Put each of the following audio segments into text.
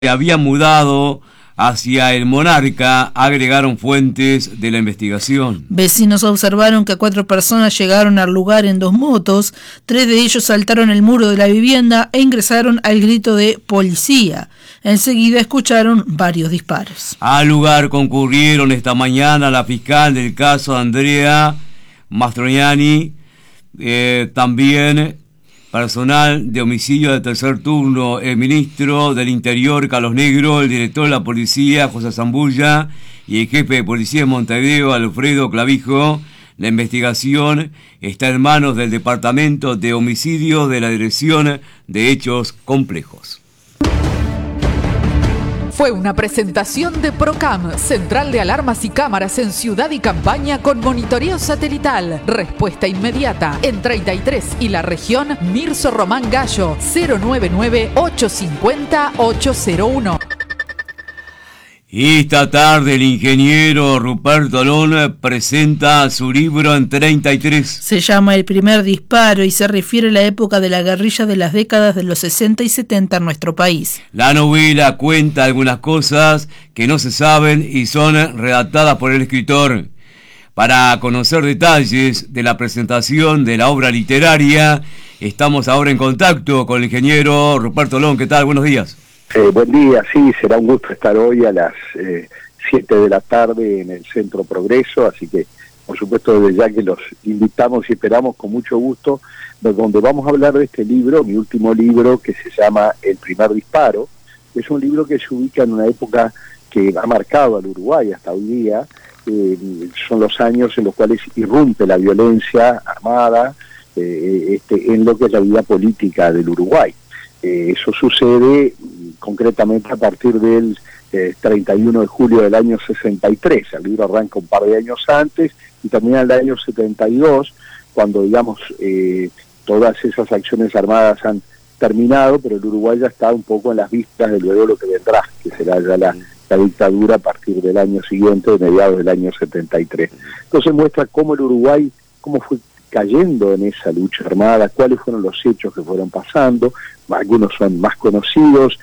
se había mudado hacia el Monarca, agregaron fuentes de la investigación. Vecinos observaron que 4 personas llegaron al lugar en 2 motos, 3 de ellos saltaron el muro de la vivienda e ingresaron al grito de policía. Enseguida escucharon varios disparos. Al lugar concurrieron esta mañana la fiscal del caso Andrea Mastroianni, también personal de homicidio de tercer turno, el ministro del Interior, Carlos Negro, el director de la policía, José Zambulla, y el jefe de policía de Montevideo, Alfredo Clavijo. La investigación está en manos del Departamento de Homicidios de la Dirección de Hechos Complejos. Fue una presentación de Procam, Central de Alarmas y Cámaras en Ciudad y Campaña con monitoreo satelital. Respuesta inmediata en 33 y la región Mirso Román Gallo 099-850-801. Esta tarde el ingeniero Ruperto Alón presenta su libro en 33. Se llama El primer disparo y se refiere a la época de la guerrilla de las décadas de los 60 y 70 en nuestro país. La novela cuenta algunas cosas que no se saben y son redactadas por el escritor. Para conocer detalles de la presentación de la obra literaria, estamos ahora en contacto con el ingeniero Ruperto Alón. ¿Qué tal? Buenos días. Buen día, sí, será un gusto estar hoy a las 7 de la tarde en el Centro Progreso, así que por supuesto desde ya que los invitamos y esperamos con mucho gusto, donde vamos a hablar de este libro, mi último libro, que se llama El primer disparo. Es un libro que se ubica en una época que ha marcado al Uruguay hasta hoy día. Son los años en los cuales irrumpe la violencia armada en lo que es la vida política del Uruguay. Eso sucede concretamente a partir del 31 de julio del año 63. El libro arranca un par de años antes y termina en el año 72, cuando, digamos, todas esas acciones armadas han terminado, pero el Uruguay ya está un poco en las vistas de luego lo que vendrá, que será ya la dictadura a partir del año siguiente, de mediados del año 73. Entonces muestra cómo el Uruguay, cómo fue cayendo en esa lucha armada, cuáles fueron los hechos que fueron pasando. Algunos son más conocidos,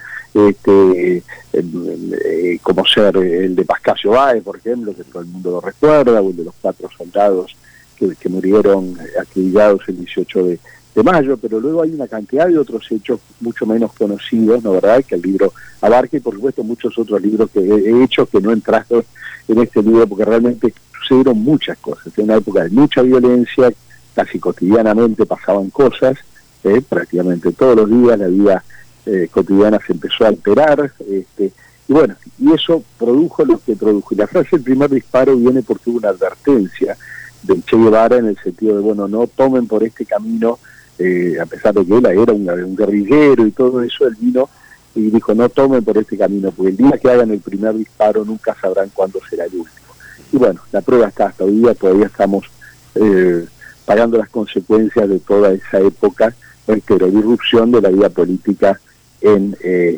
como ser el de Pascasio Báez, por ejemplo, que todo el mundo lo recuerda, o el de los 4 soldados que murieron acribillados el 18 de mayo, pero luego hay una cantidad de otros hechos mucho menos conocidos, ¿no verdad?, que el libro abarca, y por supuesto muchos otros libros que he hecho que no entraron en este libro, porque realmente sucedieron muchas cosas. En una época de mucha violencia, casi cotidianamente pasaban cosas, prácticamente todos los días la vida cotidiana se empezó a alterar, y bueno, y eso produjo lo que produjo. Y la frase "el primer disparo" viene porque hubo una advertencia del Che Guevara en el sentido de, bueno, no tomen por este camino, a pesar de que él era un guerrillero y todo eso, él vino y dijo, no tomen por este camino, porque el día que hagan el primer disparo nunca sabrán cuándo será el último. Y bueno, la prueba está hasta hoy día, todavía estamos pagando las consecuencias de toda esa época, pero de irrupción de la vida política en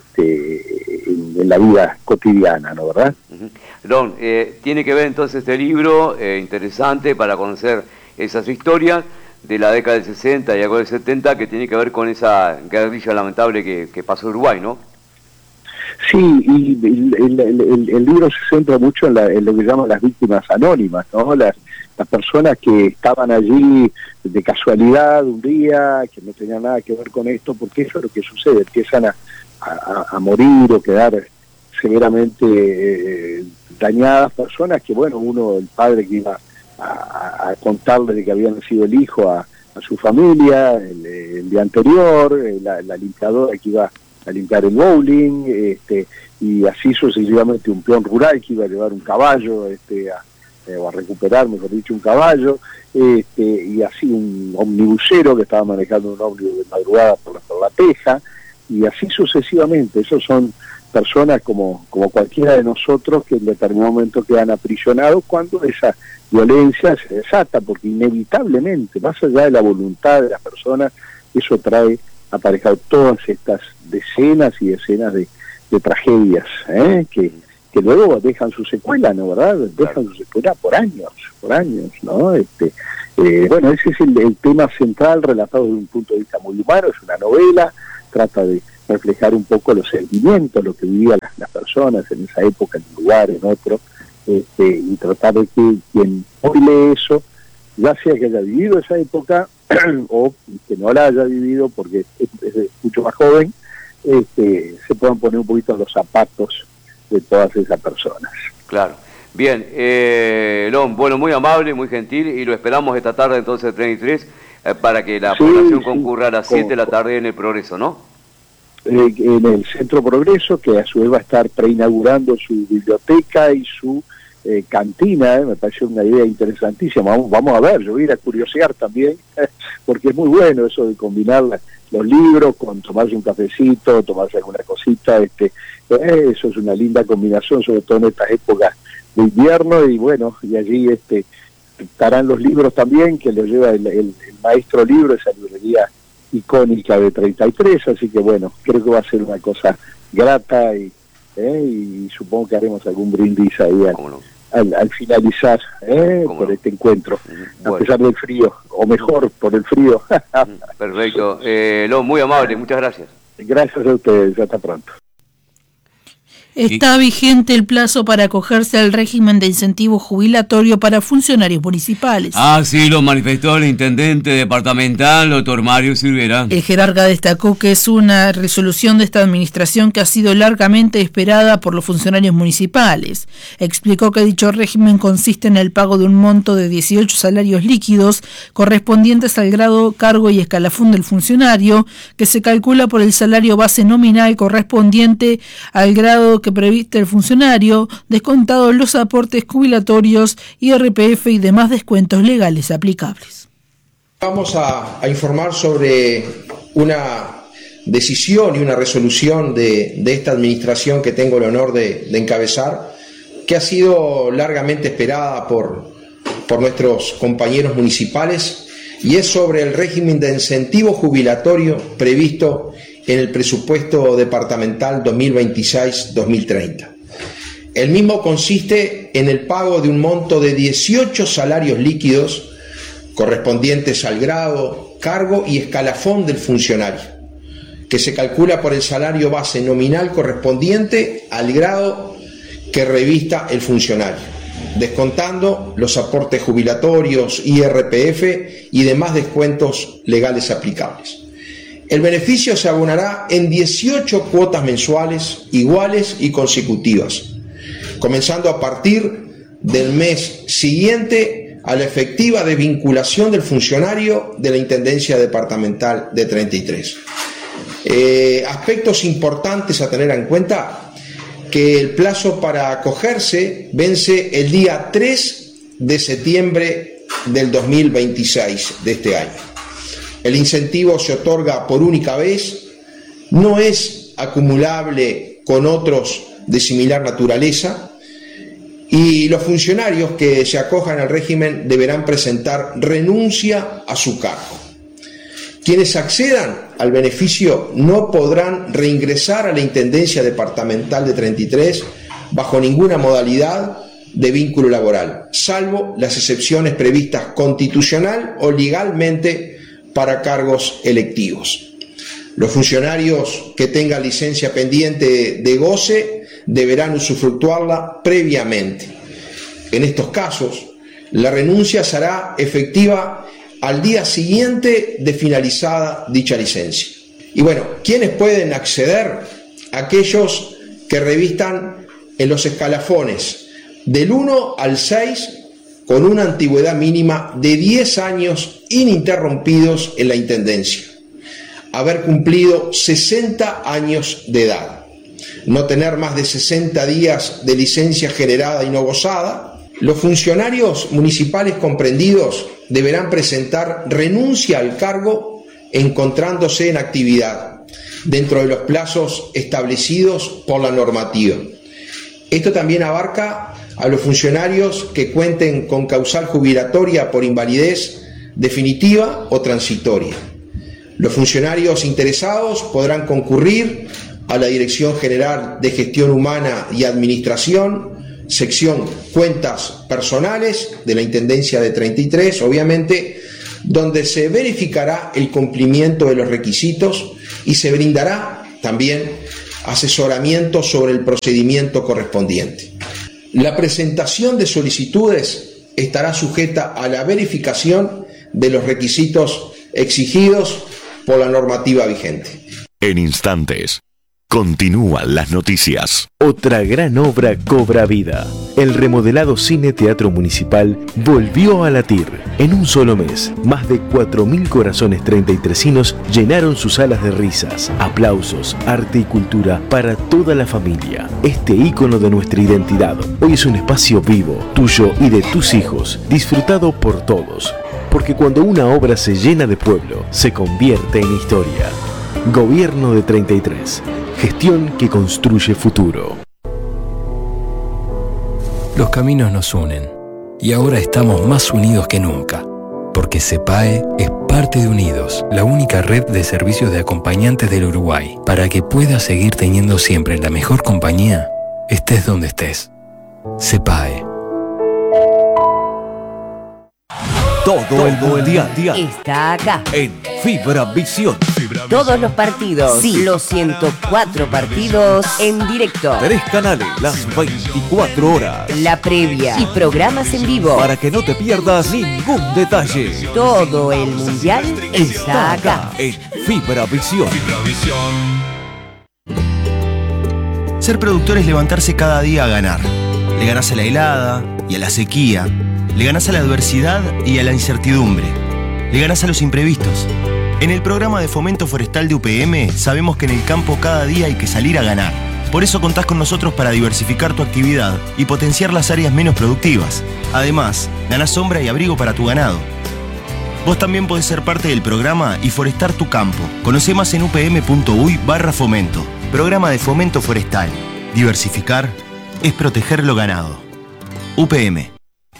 la vida cotidiana, ¿no verdad? Don, tiene que ver entonces este libro, interesante para conocer esas historias de la década del 60 y algo del 70, que tiene que ver con esa guerrilla lamentable que pasó en Uruguay, ¿no? Sí, y el libro se centra mucho en lo que llaman las víctimas anónimas, ¿no? Las personas que estaban allí de casualidad un día, que no tenían nada que ver con esto, porque eso es lo que sucede, empiezan a morir o quedar severamente dañadas personas que, bueno, el padre que iba a contarle de que había nacido el hijo a su familia, el día anterior, la limpiadora que iba a limpiar el bowling, y así sucesivamente un peón rural que iba a llevar un caballo, o a recuperar, mejor dicho, un caballo, y así un omnibusero que estaba manejando un ómnibus de madrugada por la Teja, y así sucesivamente. Esos son personas como cualquiera de nosotros que en determinado momento quedan aprisionados cuando esa violencia se desata, porque inevitablemente, más allá de la voluntad de las personas, eso trae aparejado todas estas decenas y decenas de tragedias, que luego dejan su secuela, ¿no verdad? Dejan su secuela por años, ¿no? Bueno, ese es el tema central, relatado desde un punto de vista muy humano. Es una novela, trata de reflejar un poco los sentimientos, lo que vivían las personas en esa época, en un lugar, en otro, y tratar de que quien hoy lee eso, ya sea que haya vivido esa época o que no la haya vivido porque es mucho más joven, se puedan poner un poquito los zapatos de todas esas personas. Claro. Bien, Lon, bueno, muy amable, muy gentil, y lo esperamos esta tarde entonces 33 para que la población concurra a las 7 de la tarde en el Progreso, ¿no? En el Centro Progreso, que a su vez va a estar preinaugurando su biblioteca y su cantina, me parece una idea interesantísima. Vamos a ver, yo voy a ir a curiosear también, porque es muy bueno eso de combinar los libros con tomarse un cafecito, tomarse alguna cosita, eso es una linda combinación, sobre todo en estas épocas de invierno, y bueno, y allí estarán los libros también, que los lleva el Maestro Libro, esa librería icónica de 33, así que bueno, creo que va a ser una cosa grata, y supongo que haremos algún brindis ahí al finalizar por este encuentro, bueno, a pesar del frío, o mejor, por el frío. Perfecto. Lon, muy amable, muchas gracias. Gracias a ustedes, hasta pronto. Está vigente el plazo para acogerse al régimen de incentivo jubilatorio para funcionarios municipales. Sí, lo manifestó el intendente departamental, doctor Mario Silvera. El jerarca destacó que es una resolución de esta administración que ha sido largamente esperada por los funcionarios municipales. Explicó que dicho régimen consiste en el pago de un monto de 18 salarios líquidos correspondientes al grado, cargo y escalafón del funcionario, que se calcula por el salario base nominal correspondiente al grado que previste el funcionario, descontados los aportes jubilatorios, IRPF y demás descuentos legales aplicables. Vamos a informar sobre una decisión y una resolución de esta administración que tengo el honor de encabezar, que ha sido largamente esperada por nuestros compañeros municipales, y es sobre el régimen de incentivo jubilatorio previsto en el presupuesto departamental 2026-2030. El mismo consiste en el pago de un monto de 18 salarios líquidos correspondientes al grado, cargo y escalafón del funcionario, que se calcula por el salario base nominal correspondiente al grado que revista el funcionario, descontando los aportes jubilatorios, IRPF y demás descuentos legales aplicables. El beneficio se abonará en 18 cuotas mensuales iguales y consecutivas, comenzando a partir del mes siguiente a la efectiva desvinculación del funcionario de la Intendencia Departamental de 33. Aspectos importantes a tener en cuenta: que el plazo para acogerse vence el día 3 de septiembre del 2026 de este año. El incentivo se otorga por única vez, no es acumulable con otros de similar naturaleza, y los funcionarios que se acojan al régimen deberán presentar renuncia a su cargo. Quienes accedan al beneficio no podrán reingresar a la Intendencia Departamental de 33 bajo ninguna modalidad de vínculo laboral, salvo las excepciones previstas constitucional o legalmente para cargos electivos. Los funcionarios que tengan licencia pendiente de goce deberán usufructuarla previamente. En estos casos, la renuncia será efectiva al día siguiente de finalizada dicha licencia. Y bueno, ¿quiénes pueden acceder? Aquellos que revistan en los escalafones del 1 al 6 con una antigüedad mínima de 10 años ininterrumpidos en la Intendencia, haber cumplido 60 años de edad, no tener más de 60 días de licencia generada y no gozada. Los funcionarios municipales comprendidos deberán presentar renuncia al cargo encontrándose en actividad dentro de los plazos establecidos por la normativa. Esto también abarca a los funcionarios que cuenten con causal jubilatoria por invalidez definitiva o transitoria. Los funcionarios interesados podrán concurrir a la Dirección General de Gestión Humana y Administración, sección Cuentas Personales de la Intendencia de 33, obviamente, donde se verificará el cumplimiento de los requisitos y se brindará también asesoramiento sobre el procedimiento correspondiente. La presentación de solicitudes estará sujeta a la verificación de los requisitos exigidos por la normativa vigente. En instantes, continúan las noticias. Otra gran obra cobra vida. El remodelado Cine Teatro Municipal volvió a latir. En un solo mes, más de 4.000 corazones 33inos llenaron sus salas de risas, aplausos, arte y cultura para toda la familia. Este ícono de nuestra identidad hoy es un espacio vivo, tuyo y de tus hijos, disfrutado por todos. Porque cuando una obra se llena de pueblo, se convierte en historia. Gobierno de 33. Gestión que construye futuro. Los caminos nos unen y ahora estamos más unidos que nunca, porque CEPAE es parte de Unidos, la única red de servicios de acompañantes del Uruguay, para que puedas seguir teniendo siempre la mejor compañía, estés donde estés. CEPAE. Todo el mundial está acá en Fibra Visión. Todos los partidos, sí, los 104 partidos en directo. 3 canales, las 24 horas. La previa y programas en vivo. Para que no te pierdas ningún detalle. Todo el mundial está acá en Fibra Visión. Ser productor es levantarse cada día a ganar. Le ganás a la helada y a la sequía. Le ganás a la adversidad y a la incertidumbre. Le ganás a los imprevistos. En el programa de fomento forestal de UPM sabemos que en el campo cada día hay que salir a ganar. Por eso contás con nosotros para diversificar tu actividad y potenciar las áreas menos productivas. Además, ganás sombra y abrigo para tu ganado. Vos también podés ser parte del programa y forestar tu campo. Conocé más en upm.uy/fomento. Programa de fomento forestal. Diversificar es proteger lo ganado. UPM.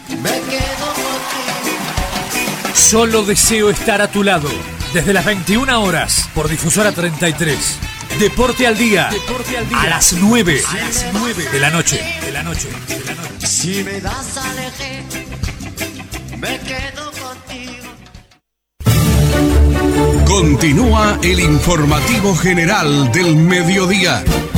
Solo deseo estar a tu lado. Desde las 21 horas por Difusora 33. Deporte al día. A las 9 de la noche. Si me das a elegir, me quedo contigo. Continúa el informativo general del mediodía.